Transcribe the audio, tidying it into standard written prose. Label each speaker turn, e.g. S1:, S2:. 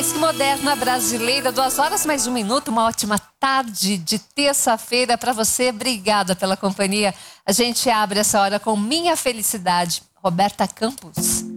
S1: Moderna Brasileira, 2 horas mais 1 minuto, uma ótima tarde de terça-feira para você. Obrigada pela companhia. A gente abre essa hora com Minha Felicidade, Roberta Campos.